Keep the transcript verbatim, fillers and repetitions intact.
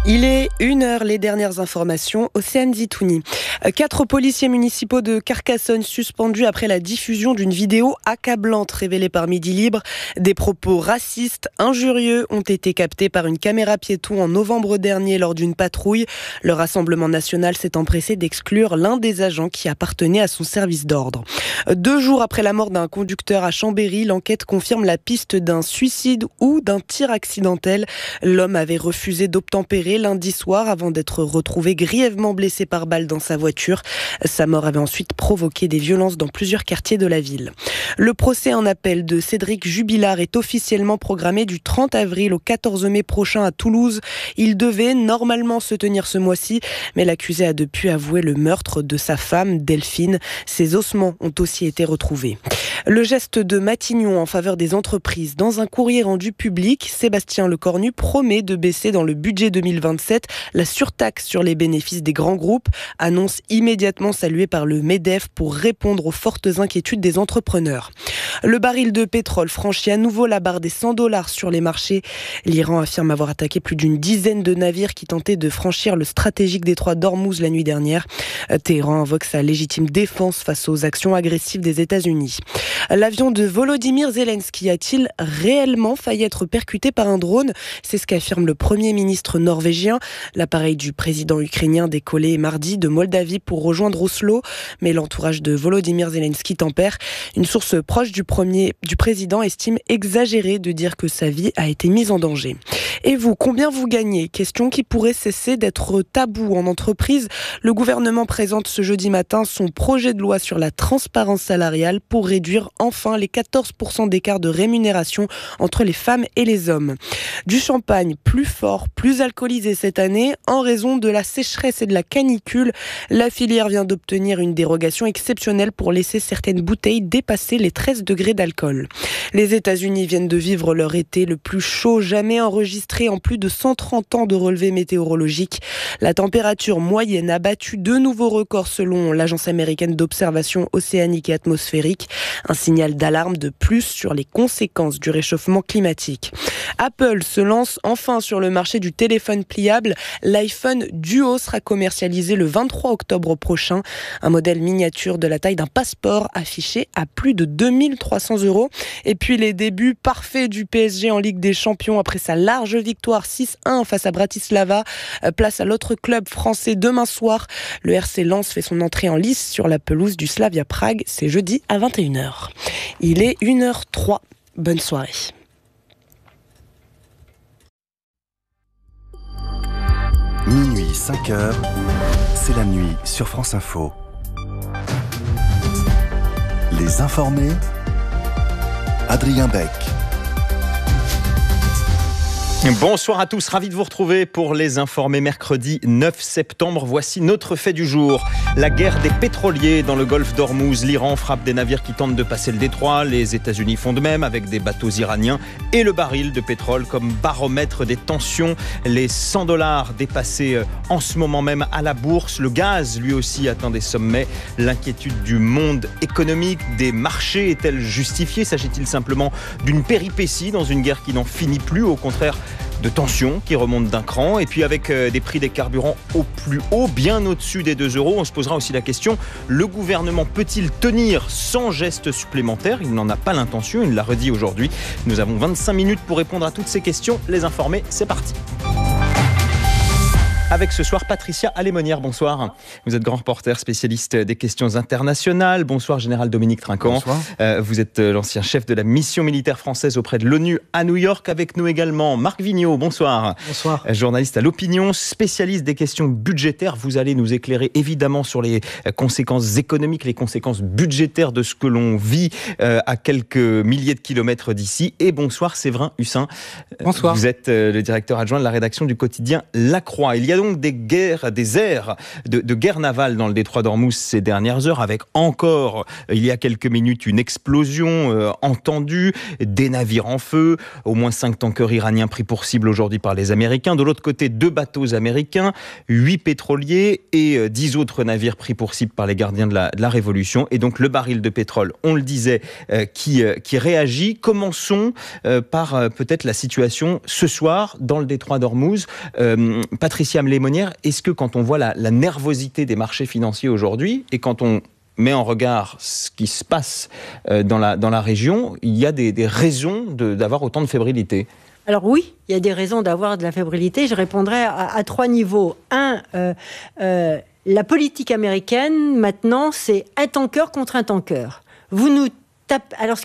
Il est une heure, les dernières informations, Océane Zitouni. Quatre policiers municipaux de Carcassonne suspendus après la diffusion d'une vidéo accablante révélée par Midi Libre. Des propos racistes, injurieux ont été captés par une caméra piéton en novembre dernier lors d'une patrouille. Le Rassemblement national s'est empressé d'exclure l'un des agents qui appartenait à son service d'ordre. Deux jours après la mort d'un conducteur à Chambéry, l'enquête confirme la piste d'un suicide ou d'un tir accidentel. L'homme avait refusé d'obtempérer lundi soir avant d'être retrouvé grièvement blessé par balle dans sa voiture. Sa mort avait ensuite provoqué des violences dans plusieurs quartiers de la ville. Le procès en appel de Cédric Jubilard est officiellement programmé du trente avril au quatorze mai prochain à Toulouse. Il devait normalement se tenir ce mois-ci, mais l'accusé a depuis avoué le meurtre de sa femme Delphine. Ses ossements ont aussi été retrouvés. Le geste de Matignon en faveur des entreprises. Dans un courrier rendu public, Sébastien Lecornu promet de baisser dans le budget deux mille vingt-sept la surtaxe sur les bénéfices des grands groupes, annonce immédiatement saluée par le MEDEF pour répondre aux fortes inquiétudes des entrepreneurs. Le baril de pétrole franchit à nouveau la barre des cent dollars sur les marchés. L'Iran affirme avoir attaqué plus d'une dizaine de navires qui tentaient de franchir le stratégique détroit d'Ormuz la nuit dernière. Téhéran invoque sa légitime défense face aux actions agressives des États-Unis. L'avion de Volodymyr Zelensky a-t-il réellement failli être percuté par un drone ? C'est ce qu'affirme le Premier ministre norvégien. L'appareil du président ukrainien décollait mardi de Moldavie pour rejoindre Oslo, mais l'entourage de Volodymyr Zelensky tempère. Une source proche du, premier, du président estime exagéré de dire que sa vie a été mise en danger. Et vous, combien vous gagnez ? Question qui pourrait cesser d'être tabou en entreprise. Le gouvernement présente ce jeudi matin son projet de loi sur la transparence salariale pour réduire enfin les quatorze pour cent d'écart de rémunération entre les femmes et les hommes. Du champagne plus fort, plus alcoolisé cette année en raison de la sécheresse et de la canicule. La filière vient d'obtenir une dérogation exceptionnelle pour laisser certaines bouteilles dépasser les treize degrés d'alcool. Les États-Unis viennent de vivre leur été le plus chaud jamais enregistré en plus de cent trente ans de relevés météorologiques. La température moyenne a battu deux nouveaux records selon l'Agence américaine d'observation océanique et atmosphérique. Un signal d'alarme de plus sur les conséquences du réchauffement climatique. Apple se lance enfin sur le marché du téléphone pliable. L'iPhone Duo sera commercialisé le vingt-trois octobre prochain. Un modèle miniature de la taille d'un passeport affiché à plus de deux mille trois cents euros. Et puis les débuts parfaits du P S G en Ligue des Champions après sa large victoire six un face à Bratislava. Place à l'autre club français demain soir. Le R C Lens fait son entrée en lice sur la pelouse du Slavia Prague. C'est jeudi à vingt et une heures. Il est une heure zéro trois. Bonne soirée. Minuit, cinq heures, c'est la nuit sur France Info. Les informés, Adrien Beck. Bonsoir à tous, ravi de vous retrouver pour les informés mercredi neuf septembre. Voici notre fait du jour. La guerre des pétroliers dans le golfe d'Ormuz. L'Iran frappe des navires qui tentent de passer le détroit. Les États-Unis font de même avec des bateaux iraniens et le baril de pétrole comme baromètre des tensions. Les cent dollars dépassés en ce moment même à la bourse. Le gaz, lui aussi, atteint des sommets. L'inquiétude du monde économique, des marchés est-elle justifiée ? S'agit-il simplement d'une péripétie dans une guerre qui n'en finit plus ? Au contraire, de tensions qui remontent d'un cran, et puis avec euh, des prix des carburants au plus haut, bien au-dessus des deux euros, on se posera aussi la question, le gouvernement peut-il tenir sans geste supplémentaire ? Il n'en a pas l'intention, il l'a redit aujourd'hui. Nous avons vingt-cinq minutes pour répondre à toutes ces questions. Les informés, c'est parti. Avec ce soir Patricia Alémonière, bonsoir. Vous êtes grand reporter spécialiste des questions internationales. Bonsoir Général Dominique Trinquant. Bonsoir. Euh, vous êtes l'ancien chef de la mission militaire française auprès de l'ONU à New York. Avec nous également Marc Vigneault, bonsoir. Bonsoir. Euh, journaliste à l'Opinion, spécialiste des questions budgétaires. Vous allez nous éclairer évidemment sur les conséquences économiques, les conséquences budgétaires de ce que l'on vit euh, à quelques milliers de kilomètres d'ici. Et bonsoir Séverin Hussin. Bonsoir. Vous êtes euh, le directeur adjoint de la rédaction du quotidien La Croix. Il y a donc donc des guerres, des airs de, de guerre navale dans le détroit d'Ormuz ces dernières heures, avec encore, il y a quelques minutes, une explosion euh, entendue, des navires en feu, au moins cinq tankers iraniens pris pour cible aujourd'hui par les Américains. De l'autre côté, deux bateaux américains, huit pétroliers et euh, dix autres navires pris pour cible par les gardiens de la, de la Révolution. Et donc le baril de pétrole, on le disait, euh, qui, euh, qui réagit. Commençons euh, par euh, peut-être la situation ce soir dans le détroit d'Ormuz. Euh, Patricia Mlémonière, est-ce que quand on voit la, la nervosité des marchés financiers aujourd'hui et quand on met en regard ce qui se passe euh, dans, la, dans la région, il y a des, des raisons de, d'avoir autant de fébrilité? Alors oui, il y a des raisons d'avoir de la fébrilité. Je répondrai à, à trois niveaux. Un, euh, euh, la politique américaine, maintenant, c'est un tanker contre un tanker. Vous nous tapez... Alors,